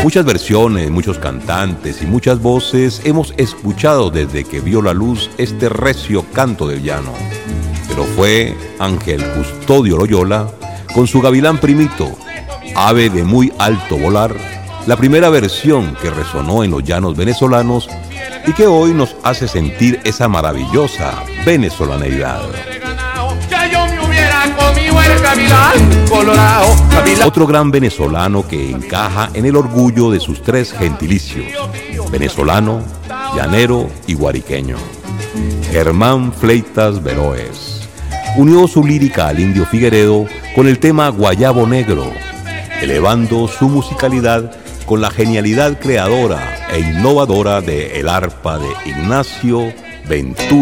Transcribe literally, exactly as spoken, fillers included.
Muchas versiones, muchos cantantes y muchas voces hemos escuchado desde que vio la luz este recio canto del llano. Pero fue Ángel Custodio Loyola, con su gavilán primito, ave de muy alto volar, la primera versión que resonó en los llanos venezolanos y que hoy nos hace sentir esa maravillosa venezolaneidad. Otro gran venezolano que encaja en el orgullo de sus tres gentilicios: venezolano, llanero y guariqueño. Germán Fleitas Veloes unió su lírica al Indio Figueredo con el tema Guayabo Negro, elevando su musicalidad con la genialidad creadora e innovadora de El Arpa de Ignacio Ventura.